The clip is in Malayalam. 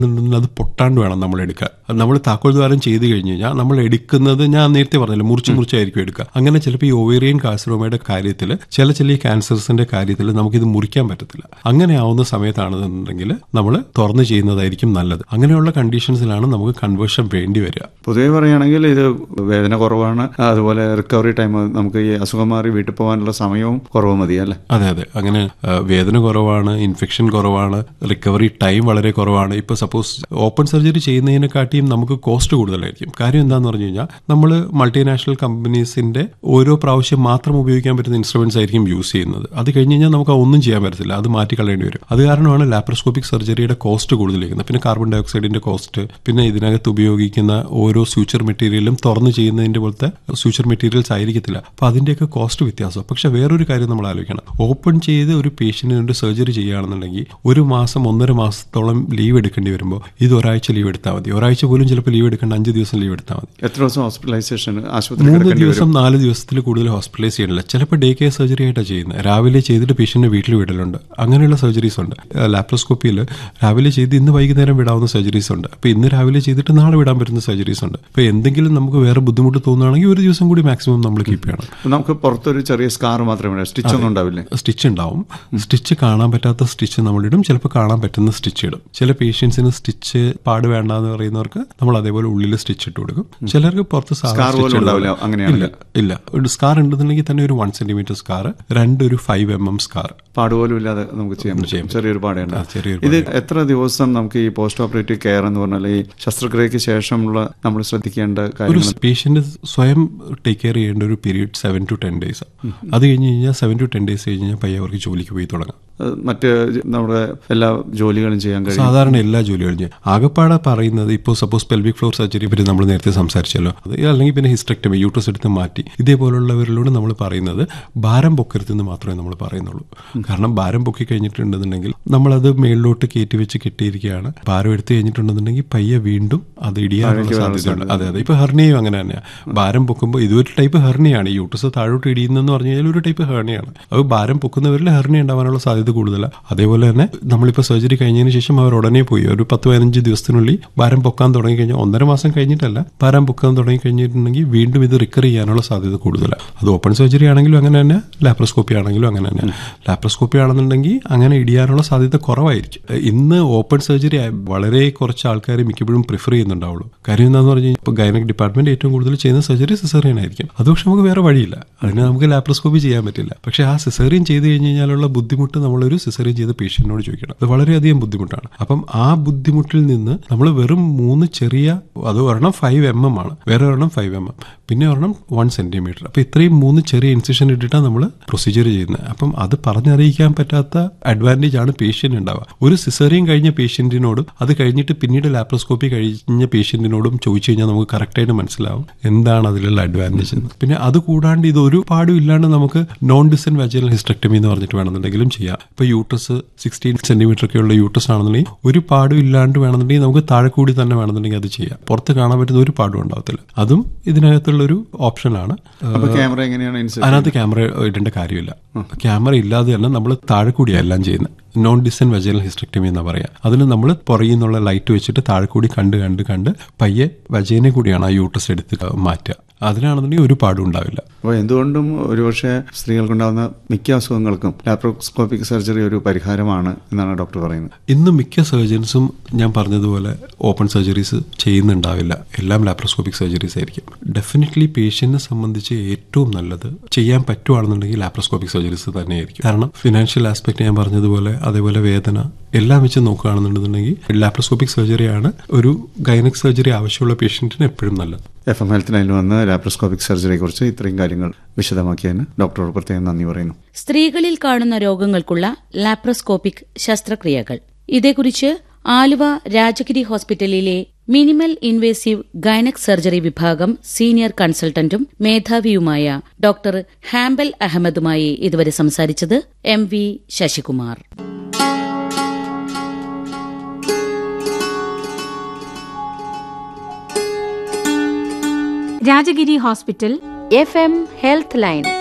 അത് പൊട്ടാണ്ട് വേണം നമ്മൾ എടുക്കാൻ. നമ്മൾ താക്കോൽ ദ്വാരം ചെയ്ത് കഴിഞ്ഞ് കഴിഞ്ഞാൽ നമ്മൾ എടുക്കുന്നത്, ഞാൻ നേരത്തെ പറഞ്ഞില്ല, മുറിച്ചായിരിക്കും എടുക്കുക. അങ്ങനെ ചിലപ്പോൾ ഈ ഓവേറിയൻ കാർസിനോമയുടെ കാര്യത്തിൽ, ചില ഈ ക്യാൻസേഴ്സിന്റെ കാര്യത്തിൽ നമുക്കിത് മുറിക്കാൻ പറ്റത്തില്ല. അങ്ങനെ ആവുന്ന സമയത്താണെന്നുണ്ടെങ്കിൽ നമ്മൾ തുറന്ന് ചെയ്യുന്നതായിരിക്കും നല്ലത്. അങ്ങനെയുള്ള കണ്ടീഷൻസിലാണ് നമുക്ക് കൺവേർഷൻ വേണ്ടി വരിക. പൊതുവെ പറയുകയാണെങ്കിൽ ഇത് വേദന കുറവാണ്, അതുപോലെ റിക്കവറി ടൈം, നമുക്ക് ഈ അസുഖം മാറി വീട്ടിൽ പോകാനുള്ള സമയവും കുറവ് മതി അല്ലേ? അതെ. അങ്ങനെ വേദന കുറവാണ്, ഇൻഫെക്ഷൻ കുറവാണ്, റിക്കവറി ടൈം വളരെ കുറവാണ്. ഇപ്പൊ സപ്പോസ് ഓപ്പൺ സർജറി ചെയ്യുന്നതിനെക്കാട്ടിയും നമുക്ക് കോസ്റ്റ് കൂടുതലായിരിക്കും. കാര്യം എന്താന്ന് പറഞ്ഞു കഴിഞ്ഞാൽ നമ്മൾ മൾട്ടിനാഷണൽ കമ്പനീസിന്റെ ഓരോ പ്രാവശ്യം മാത്രം ഉപയോഗിക്കാൻ പറ്റുന്ന ഇൻസ്ട്രുമെന്റ്സ് ആയിരിക്കും യൂസ് ചെയ്യുന്നത്. അത് കഴിഞ്ഞ് കഴിഞ്ഞാൽ നമുക്ക് ഒന്നും ചെയ്യാൻ പറ്റത്തില്ല, അത് മാറ്റി കളയേണ്ടി വരും. അത് കാരണമാണ് ലാപ്രോസ്കോപ്പിക് സർജറിയുടെ കോസ്റ്റ് കൂടുതലിരിക്കുന്നത്. പിന്നെ കാർബൺ ഡൈ ഓക്സൈഡിന്റെ കോസ്റ്റ്, പിന്നെ ഇതിനകത്ത് ഉപയോഗിക്കുന്ന ഓരോ സ്യൂച്ചർ മെറ്റീരിയലും തുറന്ന് ചെയ്യുന്നതിന്റെ പോലത്തെ സ്യൂച്ചർ മെറ്റീരിയൽസ് ആയിരിക്കത്തില്ല. അപ്പൊ അതിന്റെയൊക്കെ കോസ്റ്റ് വ്യത്യാസം. പക്ഷെ വേറൊരു കാര്യം നമ്മൾ ആലോചിക്കണം, ഓപ്പൺ ചെയ്ത് ഒരു പേഷ്യന്റിന് സർജറി ചെയ്യുകയാണെന്നുണ്ടെങ്കിൽ 1 മാസം 1.5 മാസത്തോളം ലീവ് എടുക്കേണ്ടി വരുമ്പോൾ ഇത് ഒരാഴ്ച ലീവ് എടുത്താൽ മതി. ഒരാഴ്ച പോലും ചിലപ്പോൾ ലീവ് എടുക്കേണ്ട, 5 ദിവസം ലീവ് എടുത്താൽ മതി. എത്ര ദിവസം ഹോസ്പിറ്റലൈസേഷൻ? 3 ദിവസം 4 ദിവസത്തിൽ കൂടുതൽ ഹോസ്പിറ്റലൈസ് ചെയ്യണില്ല. ചിലപ്പോൾ ഡേ കെയർ സർജറി ആയിട്ടാണ് ചെയ്യുന്നത്. രാവിലെ ചെയ്തിട്ട് പേഷ്യന്റിനെ വീട്ടിൽ വിടലുണ്ട്. അങ്ങനെയുള്ള സർജറീസ് ഉണ്ട്. ലാപ്രോസ്കോപ്പിയിൽ രാവിലെ ചെയ്ത് ഇന്ന് വൈകുന്നേരം വിടാവുന്ന സർജറീസ് ഉണ്ട്. അപ്പൊ ഇന്ന് രാവിലെ ചെയ്തിട്ട് നാളെ വിടാൻ പറ്റുന്ന സർജറീസ് ഉണ്ട്. അപ്പൊ എന്തെങ്കിലും നമുക്ക് വേറെ ബുദ്ധിമുട്ട് തോന്നുകയാണെങ്കിൽ 1 ദിവസം കൂടി മാക്സിമം നമ്മൾ കീപ്പ് ചെയ്യണം. നമുക്ക് പുറത്തൊരു ചെറിയ സ്കാർ മാത്രമേ, സ്റ്റിച്ച് ഒന്നും ഉണ്ടാവില്ലേ? സ്റ്റിച്ച് ഉണ്ടാവും. സ്റ്റിച്ച് കാണാൻ പറ്റാത്ത സ്റ്റിച്ച് നമ്മളിടും, ചിലപ്പോൾ കാണാൻ പറ്റുന്ന സ്റ്റിച്ച് ഇടും. ചില പേഷ്യൻസിന് സ്റ്റിച്ച് പാട് വേണ്ടെന്ന് പറയുന്നവർക്ക് നമ്മൾ അതേപോലെ ഉള്ളിൽ സ്റ്റിച്ച് ഇട്ട് കൊടുക്കും. ചിലർക്ക് പുറത്ത് ഇല്ല. ഒരു സ്കാർ ഉണ്ടെന്നുണ്ടെങ്കിൽ തന്നെ ഒരു 1 സെന്റിമീറ്റർ സ്കാർ, 2 ഒരു 5 mm സ്കാർ, പാടുപോലും ഇല്ലാതെ നമുക്ക് ചെയ്യാൻ പറ്റും. ചെറിയൊരു പാടേണ്ട. ഇത് എത്ര ദിവസം നമുക്ക് ഈ പോസ്റ്റ് ഓപ്പറേറ്റീവ് കെയർ എന്ന് പറഞ്ഞാൽ ഈ ശസ്ത്രക്രിയക്ക് ശേഷമുള്ള നമ്മൾ ശ്രദ്ധിക്കേണ്ട കാര്യങ്ങൾ? ഒരു പേഷ്യന്റ് സ്വയം ടേക്ക് കെയർ ചെയ്യേണ്ട ഒരു പീരീഡ് 7 to 10 days. അത് കഴിഞ്ഞ് കഴിഞ്ഞാൽ 7 to 10 days കഴിഞ്ഞ് കഴിഞ്ഞാൽ പയ്യെ അവർക്ക് ജോലിക്ക് പോയി തുടങ്ങാം. മറ്റ് നമ്മുടെ എല്ലാ ജോലികളും ചെയ്യാൻ കഴിയും. സാധാരണ എല്ലാ ജോലികളും ചെയ്യാം. ആകെപ്പാടെ പറയുന്നത് ഇപ്പോൾ സപ്പോസ് പെൽവിക് ഫ്ലോർ സർജറി പറ്റി നമ്മൾ നേരത്തെ സംസാരിച്ചല്ലോ, അല്ലെങ്കിൽ പിന്നെ ഹിസ്റ്ററക്ടമി, യൂട്രസ് എടുത്ത് മാറ്റി, ഇതേപോലുള്ളവരിലൂടെ നമ്മൾ പറയുന്നത് ഭാരം പൊക്കരുതെന്ന് മാത്രമേ നമ്മൾ പറയുന്നുള്ളൂ. കാരണം ഭാരം പൊക്കി കഴിഞ്ഞിട്ടുണ്ടെന്നുണ്ടെങ്കിൽ നമ്മളത് മേളിലോട്ട് കയറ്റി വെച്ച് കെട്ടിയിരിക്കുകയാണ്. ഭാരം എടുത്തു കഴിഞ്ഞിട്ടുണ്ടെന്നുണ്ടെങ്കിൽ പയ്യെ വീണ്ടും അത് ഇടിയാനുള്ള സാധ്യതയുണ്ട്. അതെ. ഇപ്പൊ ഹെർണിയയും അങ്ങനെ തന്നെയാണ്. ഭാരം പൊക്കുമ്പോൾ ഇതൊരു ടൈപ്പ് ഹെർണിയാണ്. യൂട്രസ് താഴോട്ട് ഇടിയുന്നെന്ന് പറഞ്ഞു കഴിഞ്ഞാൽ ഒരു ടൈപ്പ് ഹെർണിയാണ്. അത് ഭാരം പൊക്കുന്നവരിൽ ഹെർണിയ ഉണ്ടാവാനുള്ള സാധ്യത കൂടുതലാണ്. അതേപോലെ തന്നെ നമ്മളിപ്പോൾ സർജറി കഴിഞ്ഞതിന് ശേഷം അവർ ഉടനെ പോയി ഒരു 10-15 ദിവസത്തിനുള്ളിൽ ഭാരം പൊക്കാൻ തുടങ്ങി കഴിഞ്ഞാൽ, 1.5 മാസം കഴിഞ്ഞിട്ടല്ല, ഭാരം പൊക്കാൻ തുടങ്ങി കഴിഞ്ഞിട്ടുണ്ടെങ്കിൽ വീണ്ടും ഇത് റിക്കവർ ചെയ്യാനുള്ള സാധ്യത കൂടുതലാണ്. അത് ഓപ്പൺ സർജറി ആണെങ്കിലും അങ്ങനെ തന്നെ, ലാപ്രോസ്കോപ്പി ആണെങ്കിലും അങ്ങനെ തന്നെ. ലാപ്രോസ്കോപ്പി ആണെന്നുണ്ടെങ്കിൽ അങ്ങനെ ഇടിയാനുള്ള സാധ്യത കുറവായിരിക്കും. ഇന്ന് ഓപ്പൺ സർജറി വളരെ കുറച്ച് ആൾക്കാർ മിക്കപ്പോഴും പ്രിഫർ ചെയ്യുന്നുണ്ടാവുള്ളൂ. കാര്യം എന്താണെന്ന് പറഞ്ഞു കഴിഞ്ഞാൽ ഇപ്പോൾ ഗൈനക് ഡിപ്പാർട്ട്മെന്റ് ഏറ്റവും കൂടുതൽ ചെയ്യുന്ന സർജറി സിസേറിയൻ ആയിരിക്കും. അത് പക്ഷെ നമുക്ക് വേറെ വഴിയില്ല, അതിന് നമുക്ക് ലാപ്രോസ്കോപ്പി ചെയ്യാൻ പറ്റില്ല. പക്ഷെ ആ സിസേറിയൻ ചെയ്ത് കഴിഞ്ഞ് കഴിഞ്ഞാലുള്ള ബുദ്ധിമുട്ട് നമ്മളൊരു സിസേറിയൻ ചെയ്ത പേഷ്യന്റിനോട് ചോദിക്കണം. അത് വളരെയധികം ബുദ്ധിമുട്ടാണ്. അപ്പം ആ ബുദ്ധിമുട്ടിൽ നിന്ന് നമ്മൾ വെറും 3 ചെറിയ, അത് ഒരെണ്ണം 5 mm ആണ്, വേറെ ഒരെണ്ണം 5 mm, പിന്നെ ഒരെണ്ണം 1 സെന്റിമീറ്റർ. അപ്പൊ ഇത്രയും 3 ചെറിയ ഇൻസിഷൻ ഇട്ടിട്ടാണ് നമ്മൾ പ്രൊസീജിയർ ചെയ്യുന്നത്. അപ്പം അത് പറഞ്ഞറിയിക്കാൻ പറ്റാത്ത അഡ്വാൻറ്റേജ് ആണ് പേഷ്യന്റ് ഉണ്ടാവുക. ഒരു സിസേറിയൻ കഴിഞ്ഞ പേഷ്യന്റിനോടും അത് കഴിഞ്ഞിട്ട് പിന്നീട് ലാപ്രോസ്കോപ്പി കഴിഞ്ഞ പേഷ്യന്റിനോടും ചോദിച്ചു കഴിഞ്ഞാൽ നമുക്ക് കറക്റ്റായിട്ട് മനസ്സിലാവും എന്താണ് അതിലുള്ള അഡ്വാൻറ്റേജ് എന്ന്. പിന്നെ അത് കൂടാണ്ട് ഇത് ഒരു പാടും ഇല്ലാണ്ട് നമുക്ക് നോൺ ഡിസെന്റ് വാജിനൽ ഹിസ്റ്ററക്ടമി എന്ന് പറഞ്ഞിട്ട് വേണമെന്നുണ്ടെങ്കിലും ചെയ്യാം. ഇപ്പൊ യൂട്രസ് 16 സെന്റിമീറ്റർ ഒക്കെ ഉള്ള യൂട്രസ് ആണെന്നുണ്ടെങ്കിൽ ഒരു പാടും ഇല്ലാണ്ട് വേണമെന്നുണ്ടെങ്കിൽ നമുക്ക് താഴെ കൂടി തന്നെ വേണമെന്നുണ്ടെങ്കിൽ അത് ചെയ്യാം. പുറത്ത് കാണാൻ പറ്റുന്ന ഒരു പാടും ഉണ്ടാവത്തില്ല. അതും ഇതിനകത്തുള്ളൊരു ഓപ്ഷനാണ്. അതിനകത്ത് ക്യാമറ ഇടേണ്ട കാര്യമില്ല. ക്യാമറ ഇല്ലാതെ തന്നെ നമ്മൾ താഴെ കൂടിയാണ് എല്ലാം ചെയ്യുന്നത്. നോൺ ഡിസെന്റ് വജൈനൽ ഹിസ്റ്ററക്ടമി എന്ന് പറയാം. അതിന് നമ്മൾ പുറകിൽ നിന്നുള്ള ലൈറ്റ് വെച്ചിട്ട് താഴെ കൂടി കണ്ട് പയ്യെ വജൈനെ കൂടിയാണ് ആ യൂട്രസ് എടുത്ത് മാറ്റുക. അതിനാണെന്നുണ്ടെങ്കിൽ ഒരു പാടും ഉണ്ടാവില്ല. അപ്പോൾ എന്തുകൊണ്ടും ഒരുപക്ഷെ സ്ത്രീകൾക്കുണ്ടാകുന്ന മിക്ക അസുഖങ്ങൾക്കും ലാപ്രോസ്കോപ്പിക് സർജറി ഒരു പരിഹാരമാണ് എന്നാണ് ഡോക്ടർ പറയുന്നത്. ഇന്ന് മിക്ക സർജൻസും ഞാൻ പറഞ്ഞതുപോലെ ഓപ്പൺ സർജറീസ് ചെയ്യുന്നുണ്ടാവില്ല. എല്ലാം ലാപ്രോസ്കോപ്പിക് സർജറീസ് ആയിരിക്കും. ഡെഫിനറ്റ്ലി പേഷ്യന്റിനെ സംബന്ധിച്ച് ഏറ്റവും നല്ലത് ചെയ്യാൻ പറ്റുവാണെന്നുണ്ടെങ്കിൽ ലാപ്രോസ്കോപ്പിക് സർജറീസ് തന്നെയായിരിക്കും. കാരണം ഫിനാൻഷ്യൽ ആസ്പെക്ട് ഞാൻ പറഞ്ഞതുപോലെ, അതേപോലെ വേദന എല്ലാം വെച്ച് നോക്കുകയാണെന്നുണ്ടെന്നുണ്ടെങ്കിൽ ലാപ്രോസ്കോപ്പിക് സർജറിയാണ് ഒരു ഗൈനക് സർജറി ആവശ്യമുള്ള പേഷ്യന്റിന് എപ്പോഴും നല്ലത്. FM ഹെൽത്ത് ലൈനിൽ വന്ന് ലാപ്രോസ്കോപ്പിക് സർജറിയെ കുറിച്ച് ഇത്രയും കാര്യങ്ങൾ വിശദമാക്കിയതിന് ഡോക്ടറോട് പ്രത്യേകം നന്ദി പറയുന്നു. സ്ത്രീകളിൽ കാണുന്ന രോഗങ്ങൾക്കുള്ള ലാപ്രോസ്കോപ്പിക് ശസ്ത്രക്രിയകൾ, ഇതേക്കുറിച്ച് ആലുവ രാജഗിരി ഹോസ്പിറ്റലിലെ മിനിമൽ ഇൻവേസീവ് ഗൈനക് സർജറി വിഭാഗം സീനിയർ കൺസൾട്ടന്റും മേധാവിയുമായ ഡോക്ടർ ഹാംബൽ അഹമ്മദുമായി ഇതുവരെ സംസാരിച്ചത് MV Sasikumar. Rajagiri hospital FM health line.